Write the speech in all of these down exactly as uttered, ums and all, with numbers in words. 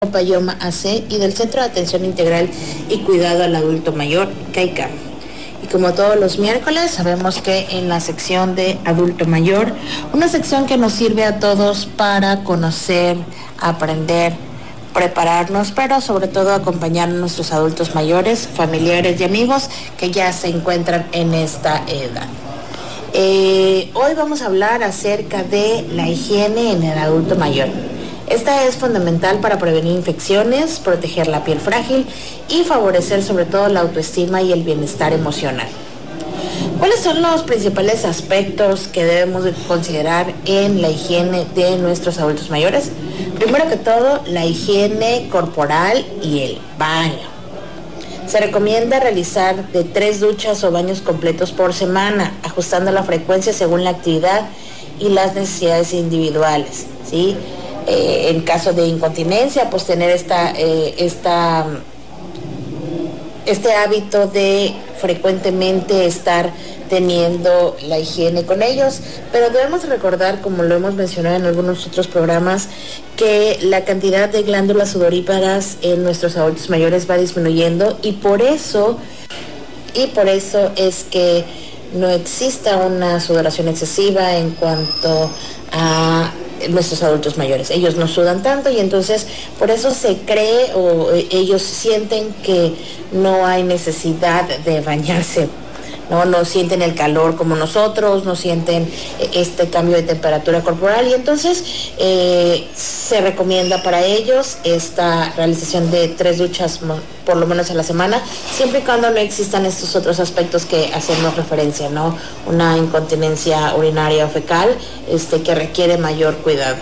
Payoma A C y del Centro de Atención Integral y Cuidado al Adulto Mayor, CAICAM. Y como todos los miércoles, sabemos que en la sección de Adulto Mayor, una sección que nos sirve a todos para conocer, aprender, prepararnos, pero sobre todo acompañar a nuestros adultos mayores, familiares y amigos que ya se encuentran en esta edad. Eh, hoy vamos a hablar acerca de la higiene en el adulto mayor. Esta es fundamental para prevenir infecciones, proteger la piel frágil y favorecer sobre todo la autoestima y el bienestar emocional. ¿Cuáles son los principales aspectos que debemos de considerar en la higiene de nuestros adultos mayores? Primero que todo, la higiene corporal y el baño. Se recomienda realizar de tres duchas o baños completos por semana, ajustando la frecuencia según la actividad y las necesidades individuales, ¿sí? Eh, en caso de incontinencia, pues tener esta, eh, esta, este hábito de frecuentemente estar teniendo la higiene con ellos, pero debemos recordar, como lo hemos mencionado en algunos otros programas, que la cantidad de glándulas sudoríparas en nuestros adultos mayores va disminuyendo y por eso, y por eso es que no exista una sudoración excesiva en cuanto a nuestros adultos mayores. Ellos no sudan tanto y entonces por eso se cree o ellos sienten que no hay necesidad de bañarse, no, no sienten el calor como nosotros, no sienten este cambio de temperatura corporal y entonces eh, se recomienda para ellos esta realización de tres duchas por lo menos a la semana, siempre y cuando no existan estos otros aspectos que hacemos referencia, ¿no? Una incontinencia urinaria o fecal este, que requiere mayor cuidado.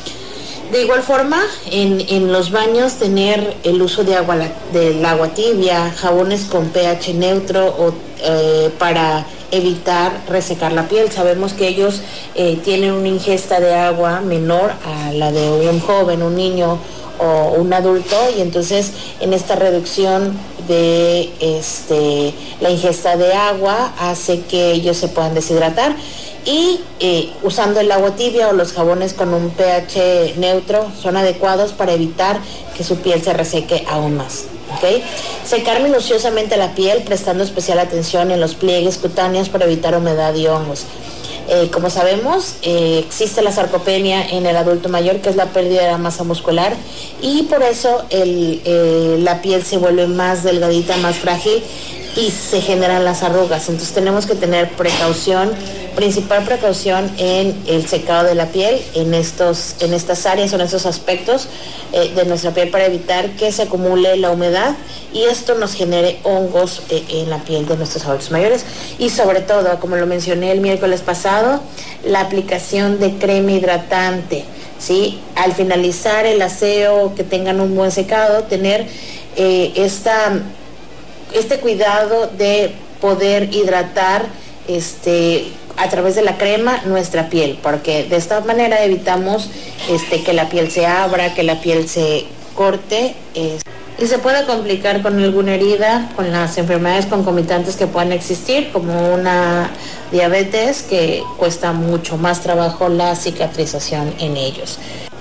De igual forma, en, en los baños tener el uso de agua, del agua tibia, jabones con pH neutro o eh, para evitar resecar la piel. Sabemos que ellos eh, tienen una ingesta de agua menor a la de un joven, un niño o un adulto y entonces en esta reducción de este, la ingesta de agua hace que ellos se puedan deshidratar. Y eh, usando el agua tibia o los jabones con un pH neutro son adecuados para evitar que su piel se reseque aún más. ¿Okay? Secar minuciosamente la piel prestando especial atención en los pliegues cutáneos para evitar humedad y hongos. Eh, como sabemos, eh, existe la sarcopenia en el adulto mayor, que es la pérdida de la masa muscular, y por eso el, eh, la piel se vuelve más delgadita, más frágil y se generan las arrugas. Entonces tenemos que tener precaución, principal precaución en el secado de la piel, en estos, en estas áreas o en estos aspectos eh, de nuestra piel para evitar que se acumule la humedad y esto nos genere hongos eh, en la piel de nuestros adultos mayores. Y sobre todo, como lo mencioné el miércoles pasado, la aplicación de crema hidratante, ¿sí? Al finalizar el aseo, que tengan un buen secado, tener eh, esta... este cuidado de poder hidratar este, a través de la crema nuestra piel, porque de esta manera evitamos este, que la piel se abra, que la piel se corte eh, y se pueda complicar con alguna herida, con las enfermedades concomitantes que puedan existir, como una diabetes, que cuesta mucho más trabajo la cicatrización en ellos.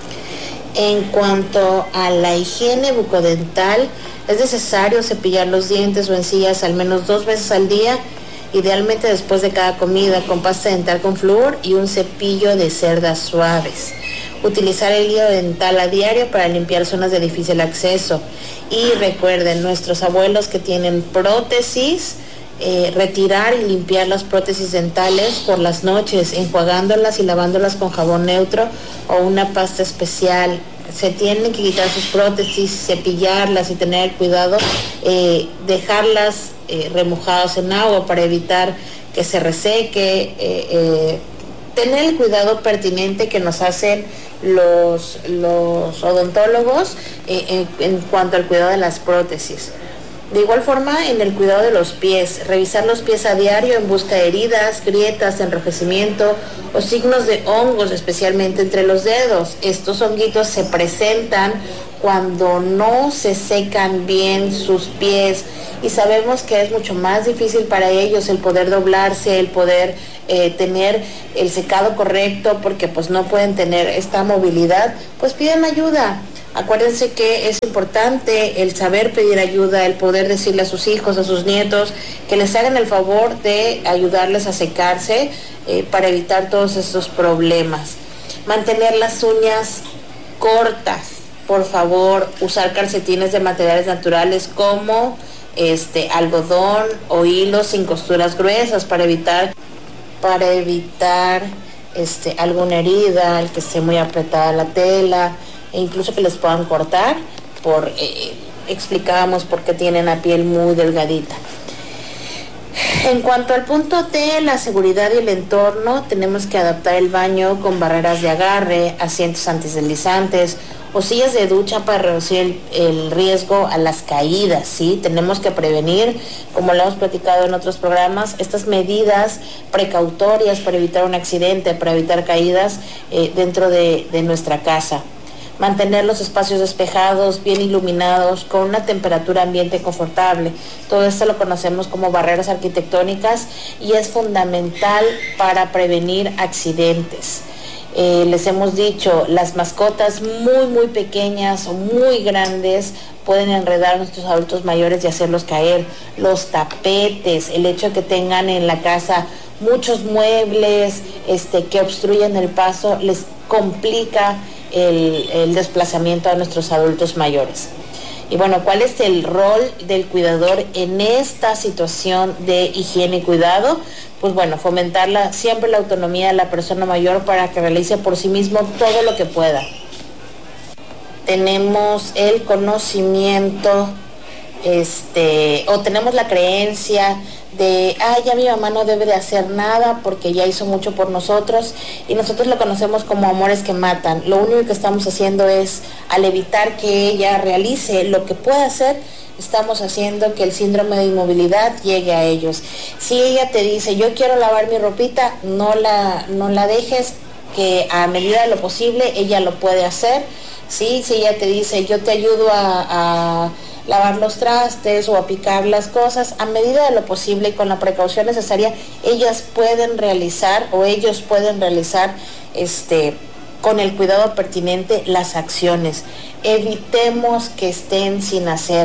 En cuanto a la higiene bucodental, es necesario cepillar los dientes o encías al menos dos veces al día, idealmente después de cada comida, con pasta dental con flúor y un cepillo de cerdas suaves. Utilizar el hilo dental a diario para limpiar zonas de difícil acceso. Y recuerden, nuestros abuelos que tienen prótesis, Eh, retirar y limpiar las prótesis dentales por las noches, enjuagándolas y lavándolas con jabón neutro o una pasta especial. Se tienen que quitar sus prótesis, cepillarlas y tener cuidado, eh, dejarlas eh, remojadas en agua para evitar que se reseque, eh, eh, tener el cuidado pertinente que nos hacen los, los odontólogos eh, en, en cuanto al cuidado de las prótesis. De igual forma, en el cuidado de los pies, revisar los pies a diario en busca de heridas, grietas, enrojecimiento o signos de hongos, especialmente entre los dedos. Estos honguitos se presentan cuando no se secan bien sus pies y sabemos que es mucho más difícil para ellos el poder doblarse, el poder eh, tener el secado correcto, porque pues no pueden tener esta movilidad. Pues piden ayuda. Acuérdense que es importante el saber pedir ayuda, el poder decirle a sus hijos, a sus nietos, que les hagan el favor de ayudarles a secarse eh, para evitar todos estos problemas. Mantener las uñas cortas, por favor, usar calcetines de materiales naturales como este algodón o hilo sin costuras gruesas para evitar para evitar este alguna herida, el que esté muy apretada la tela, e incluso que les puedan cortar, por eh, explicábamos por qué tienen la piel muy delgadita. En cuanto al punto de la seguridad y el entorno, tenemos que adaptar el baño con barreras de agarre, asientos antideslizantes o sillas de ducha para reducir el, el riesgo a las caídas, ¿sí? Tenemos que prevenir, como lo hemos platicado en otros programas, estas medidas precautorias para evitar un accidente, para evitar caídas eh, dentro de, de nuestra casa. Mantener los espacios despejados, bien iluminados, con una temperatura ambiente confortable. Todo esto lo conocemos como barreras arquitectónicas y es fundamental para prevenir accidentes. Eh, les hemos dicho, las mascotas muy muy pequeñas o muy grandes pueden enredar a nuestros adultos mayores y hacerlos caer. Los tapetes, el hecho de que tengan en la casa muchos muebles este, que obstruyen el paso, les complica el, el desplazamiento a nuestros adultos mayores. Y bueno, ¿cuál es el rol del cuidador en esta situación de higiene y cuidado? Pues bueno, fomentar la, siempre la autonomía de la persona mayor para que realice por sí mismo todo lo que pueda. Tenemos el conocimiento, este, o tenemos la creencia de, ah, ya mi mamá no debe de hacer nada porque ya hizo mucho por nosotros, y nosotros lo conocemos como amores que matan. Lo único que estamos haciendo es, al evitar que ella realice lo que puede hacer, estamos haciendo que el síndrome de inmovilidad llegue a ellos. Si ella te dice, yo quiero lavar mi ropita, no la, no la dejes, que a medida de lo posible ella lo puede hacer, ¿sí? Si ella te dice, yo te ayudo a, a lavar los trastes o a picar las cosas, a medida de lo posible y con la precaución necesaria, ellas pueden realizar o ellos pueden realizar este con el cuidado pertinente las acciones. Evitemos que estén sin hacer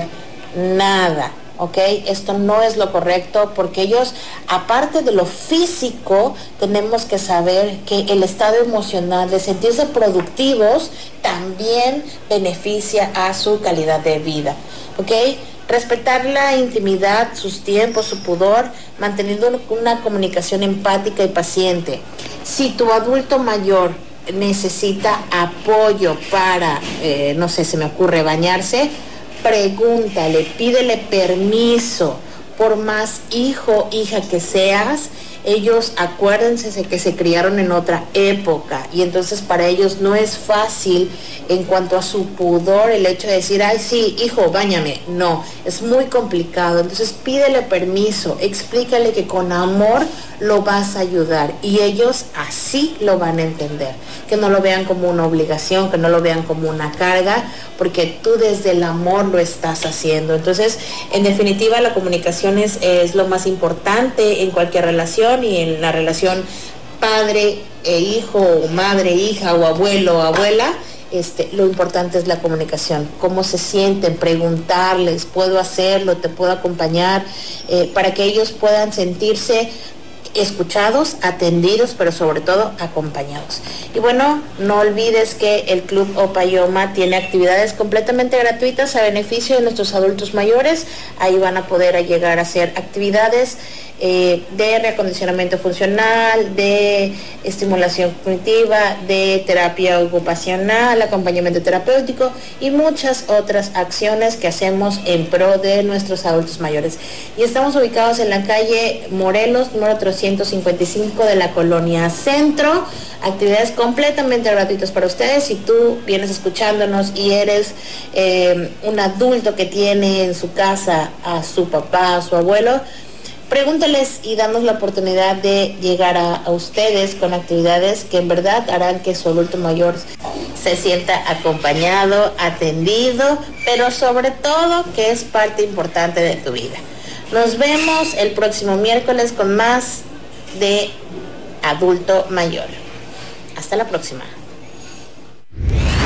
nada, ¿ok? Esto no es lo correcto, porque ellos, aparte de lo físico, tenemos que saber que el estado emocional de sentirse productivos también beneficia a su calidad de vida, ¿ok? Respetar la intimidad, sus tiempos, su pudor, manteniendo una comunicación empática y paciente. Si tu adulto mayor necesita apoyo para, eh, no sé, se me ocurre bañarse, pregúntale, pídele permiso. Por más hijo, hija que seas, ellos acuérdense de que se criaron en otra época y entonces para ellos no es fácil en cuanto a su pudor el hecho de decir, ay sí, hijo, báñame. No, es muy complicado. Entonces pídele permiso, explícale que con amor lo vas a ayudar y ellos así lo van a entender. Que no lo vean como una obligación, que no lo vean como una carga, porque tú desde el amor lo estás haciendo. Entonces, en definitiva, la comunicación es, es lo más importante en cualquier relación, y en la relación padre e hijo, o madre, hija, o abuelo o abuela, este, lo importante es la comunicación. Cómo se sienten, preguntarles, puedo hacerlo, te puedo acompañar, eh, para que ellos puedan sentirse escuchados, atendidos, pero sobre todo acompañados. Y bueno, no olvides que el Club Opayoma tiene actividades completamente gratuitas a beneficio de nuestros adultos mayores. Ahí van a poder llegar a hacer actividades eh, de reacondicionamiento funcional, de estimulación cognitiva, de terapia ocupacional, acompañamiento terapéutico y muchas otras acciones que hacemos en pro de nuestros adultos mayores. Y estamos ubicados en la calle Morelos, número trescientos cincuenta y cinco de la Colonia Centro. Actividades completamente gratuitas para ustedes. Si tú vienes escuchándonos y eres eh, un adulto que tiene en su casa a su papá, a su abuelo, pregúntales y danos la oportunidad de llegar a, a ustedes con actividades que en verdad harán que su adulto mayor se sienta acompañado, atendido, pero sobre todo que es parte importante de tu vida. Nos vemos el próximo miércoles con más de Adulto Mayor. Hasta la próxima.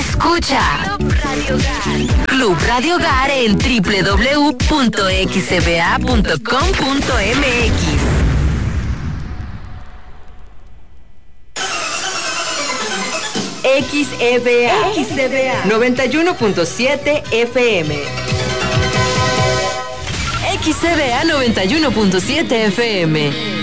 Escucha Club Radio Hogar. Club Radio Hogar en doble u doble u doble u punto x c b a punto com punto m x. X E B A, X E B A noventa y uno punto siete F M. X E B A noventa y uno punto siete F M.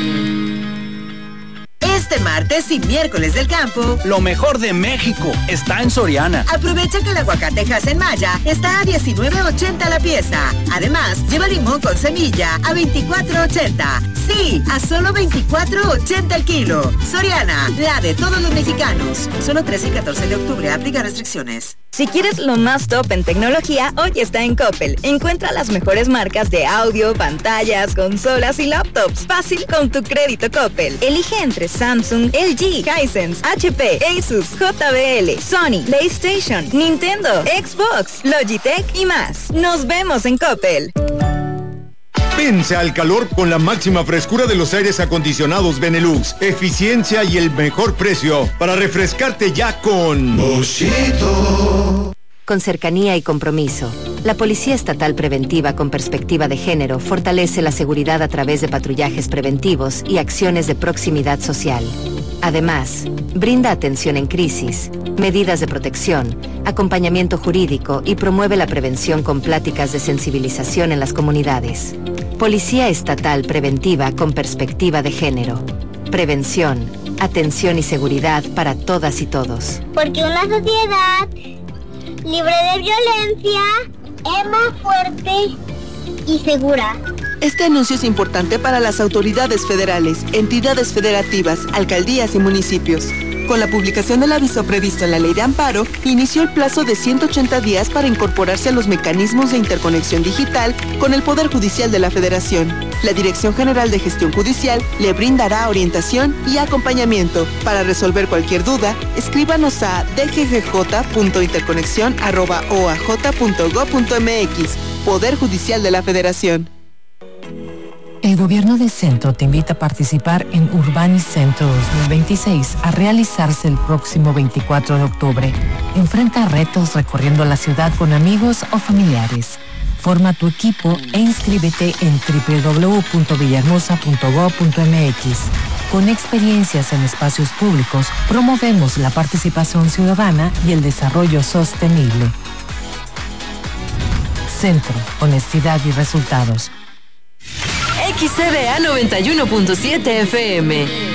Este martes y miércoles del campo, lo mejor de México está en Soriana. Aprovecha que el aguacate en Maya está a diecinueve ochenta la pieza. Además, lleva limón con semilla a veinticuatro ochenta. Sí, a solo veinticuatro ochenta el kilo. Soriana, la de todos los mexicanos. Solo trece y catorce de octubre, aplica restricciones. Si quieres lo más top en tecnología, hoy está en Coppel. Encuentra las mejores marcas de audio, pantallas, consolas y laptops. Fácil con tu crédito Coppel. Elige entre Samsung, L G, Hisense, H P, Asus, J B L, Sony, PlayStation, Nintendo, Xbox, Logitech y más. Nos vemos en Coppel. Vence al calor con la máxima frescura de los aires acondicionados Benelux, eficiencia y el mejor precio para refrescarte ya con Boschito. Con cercanía y compromiso, la Policía Estatal Preventiva con Perspectiva de Género fortalece la seguridad a través de patrullajes preventivos y acciones de proximidad social. Además, brinda atención en crisis, medidas de protección, acompañamiento jurídico y promueve la prevención con pláticas de sensibilización en las comunidades. Policía Estatal Preventiva con Perspectiva de Género. Prevención, atención y seguridad para todas y todos. Porque una sociedad libre de violencia es más fuerte y segura. Este anuncio es importante para las autoridades federales, entidades federativas, alcaldías y municipios. Con la publicación del aviso previsto en la Ley de Amparo, inició el plazo de ciento ochenta días para incorporarse a los mecanismos de interconexión digital con el Poder Judicial de la Federación. La Dirección General de Gestión Judicial le brindará orientación y acompañamiento. Para resolver cualquier duda, escríbanos a d g g j punto interconexión arroba o a j punto gob punto m x. Poder Judicial de la Federación. El Gobierno de Centro te invita a participar en Urbanicentro dos mil veintiséis a realizarse el próximo veinticuatro de octubre. Enfrenta retos recorriendo la ciudad con amigos o familiares. Forma tu equipo e inscríbete en doble u doble u doble u punto villahermosa punto gob punto m x. Con experiencias en espacios públicos, promovemos la participación ciudadana y el desarrollo sostenible. Centro, honestidad y resultados. X E B A noventa y uno punto siete F M.